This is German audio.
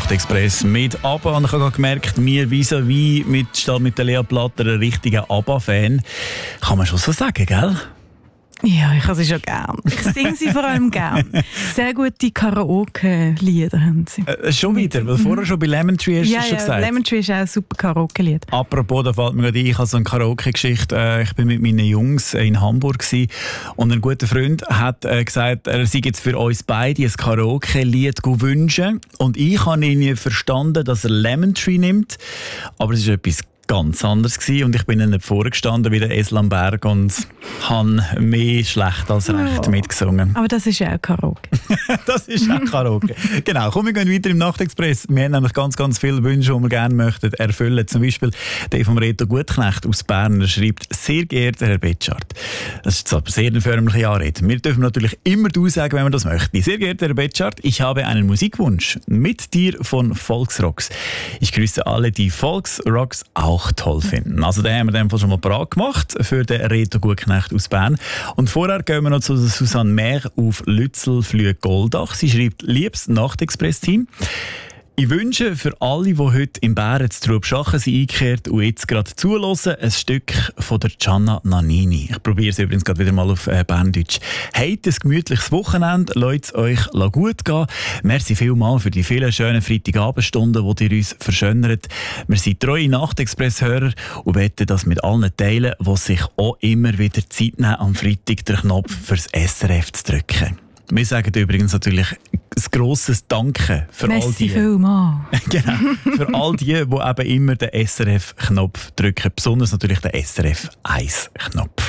Nachtexpress mit ABBA. Und ich habe gemerkt, mir vis-à-vis mit der Lea Platter ein richtiger ABBA-Fan. Kann man schon so sagen, gell? Ja, ich habe sie schon gern. Ich singe sie vor allem gern. Sehr gute Karaoke-Lieder haben sie. Schon wieder, weil vorher schon bei Lemon Tree hast du schon gesagt. Lemon Tree ist auch ein super Karaoke-Lied. Apropos, da fällt mir gerade ein, ich habe so eine Karaoke-Geschichte. Ich bin mit meinen Jungs in Hamburg gewesen, und ein guter Freund hat gesagt, er sei jetzt für uns beide ein Karaoke-Lied wünschen. Und ich habe ihn verstanden, dass er Lemon Tree nimmt, aber es ist etwas ganz anders gewesen. Und ich bin dann vorgestanden wie der Esel am Berg und habe mehr schlecht als recht mitgesungen. Aber das ist ja auch Karaoke. Das ist auch Karaoke. Genau, komm, wir gehen weiter im Nachtexpress. Wir haben nämlich ganz, ganz viele Wünsche, die wir gerne möchten erfüllen. Zum Beispiel der vom Reto Gutknecht aus Bern. Er schreibt: Sehr geehrter Herr Betschart. Das ist aber sehr eine förmliche Anrede. Wir dürfen natürlich immer du sagen, wenn wir das möchten. Sehr geehrter Herr Betschart, ich habe einen Musikwunsch. Mit dir von Volksrocks. Ich grüße alle, die Volksrocks auch toll finden. Also den haben wir in dem Fall schon mal parat gemacht für den Reto Gutknecht aus Bern. Und vorher gehen wir noch zu Susanne Mehr auf Lützelflüh-Goldach. Sie schreibt: Liebes Nachtexpress-Team, ich wünsche für alle, die heute im Bären zu Trubschachen sind eingekehrt und jetzt gerade zuhören, ein Stück von der Gianna Nannini. Ich probiere es übrigens gerade wieder mal auf Berndeutsch. Habt ein gemütliches Wochenende, lasst es euch gut gehen. Merci vielmals für die vielen schönen Freitagabendstunden, die ihr uns verschönert. Wir sind treue Nachtexpress-Hörer und wetten das mit allen teilen, die sich auch immer wieder Zeit nehmen, am Freitag den Knopf fürs SRF zu drücken. Wir sagen übrigens natürlich ein grosses Danke für all die. Vielmals. Genau, für all die eben immer den SRF-Knopf drücken. Besonders natürlich den SRF 1-Knopf.